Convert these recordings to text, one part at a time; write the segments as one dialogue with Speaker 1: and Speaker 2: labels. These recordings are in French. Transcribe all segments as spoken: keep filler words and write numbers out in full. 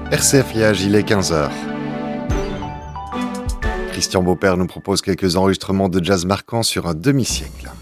Speaker 1: R C F Liège, il est quinze heures. Christian Beaupère nous propose quelques enregistrements de jazz marquants sur un demi-siècle.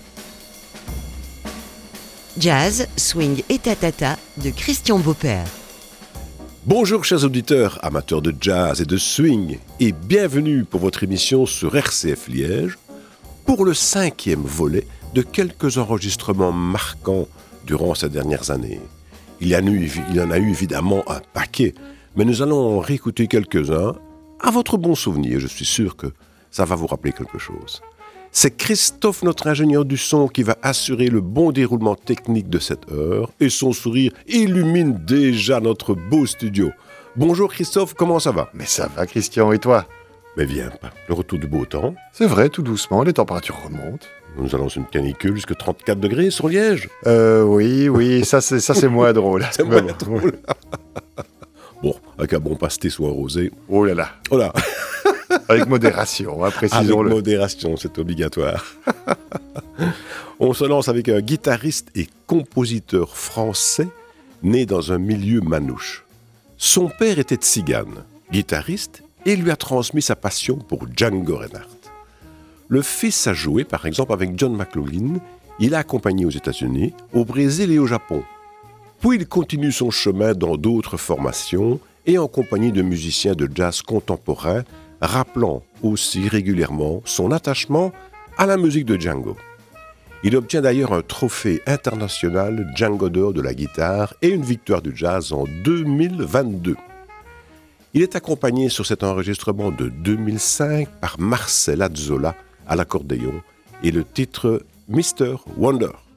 Speaker 2: Jazz, swing et tatata de Christian Beaupère.
Speaker 3: Bonjour chers auditeurs, amateurs de jazz et de swing, et bienvenue pour votre émission sur R C F Liège, pour le cinquième volet de quelques enregistrements marquants durant ces dernières années. Il y en a eu, il y en a eu évidemment un paquet, mais nous allons en réécouter quelques-uns à votre bon souvenir. Je suis sûr que ça va vous rappeler quelque chose. C'est Christophe, notre ingénieur du son, qui va assurer le bon déroulement technique de cette heure, et son sourire illumine déjà notre beau studio. Bonjour Christophe, comment ça va ?
Speaker 1: Mais ça va Christian, et toi ?
Speaker 3: Mais viens pas, le retour du beau temps.
Speaker 1: C'est vrai, tout doucement, les températures remontent.
Speaker 3: Nous allons une canicule jusqu'à trente-quatre degrés sur Liège.
Speaker 1: Euh, oui, oui, ça c'est, ça c'est moins drôle.
Speaker 3: C'est moins drôle. Bon, avec un bon pastis ou un rosé.
Speaker 1: Oh là là.
Speaker 3: Oh là.
Speaker 1: Avec modération, hein, précisons-le.
Speaker 3: Avec modération, c'est obligatoire. On se lance avec un guitariste et compositeur français né dans un milieu manouche. Son père était tzigane, guitariste, et lui a transmis sa passion pour Django Reinhardt. Le fils a joué, par exemple, avec John McLaughlin. Il a accompagné aux États-Unis, au Brésil et au Japon. Puis il continue son chemin dans d'autres formations et en compagnie de musiciens de jazz contemporain, rappelant aussi régulièrement son attachement à la musique de Django. Il obtient d'ailleurs un trophée international Django d'or de la guitare et une victoire du jazz en deux mille vingt-deux. Il est accompagné sur cet enregistrement de deux mille cinq par Marcel Azzola à l'accordéon et le titre Mister Wonder.